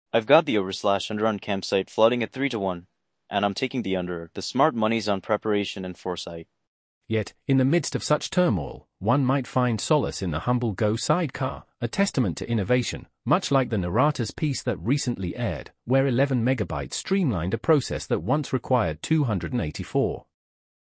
I've got the over/under on campsite flooding at 3 to 1, and I'm taking the under. The smart money's on preparation and foresight. Yet, in the midst of such turmoil, one might find solace in the humble Go sidecar, a testament to innovation, much like the Narata's piece that recently aired, where 11 megabytes streamlined a process that once required 284.